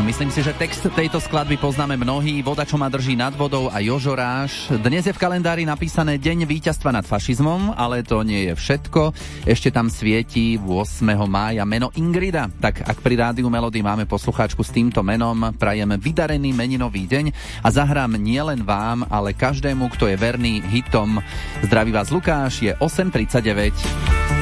Myslím si, že text tejto skladby poznáme mnohí. Voda, čo ma drží nad vodou a Jožoráš. Dnes je v kalendári napísané Deň víťazstva nad fašizmom, ale to nie je všetko. Ešte tam svieti 8. mája meno Ingrida. Tak ak pri Rádiu Melody máme poslucháčku s týmto menom, prajem vydarený meninový deň a zahrám nielen vám, ale každému, kto je verný hitom. Zdraví vás Lukáš, je 8:39.